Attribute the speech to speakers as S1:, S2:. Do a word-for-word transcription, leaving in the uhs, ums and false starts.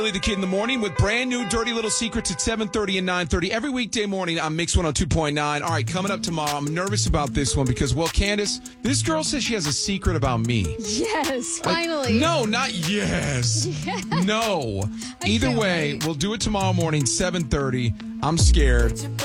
S1: Billy the Kid in the morning with brand new Dirty Little Secrets at seven thirty and nine thirty. Every weekday morning on Mix one oh two point nine. All right, coming up tomorrow, I'm nervous about this one because, well, Candace, this girl says she has a secret about me.
S2: Yes, finally.
S1: Uh, no, not yes.
S2: Yes.
S1: No.
S2: I
S1: Either
S2: can't
S1: way,
S2: wait.
S1: we'll do it tomorrow morning, seven thirty. I'm scared.